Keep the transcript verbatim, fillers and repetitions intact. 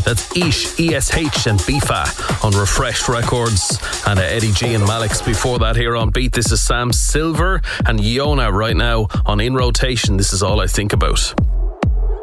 That's Ish, E S H and Bifa on Refreshed Records. And uh, Eddie G and Malix before that here on Beat. This is Sam Silver and Yona right now on In Rotation. This is All I Think About.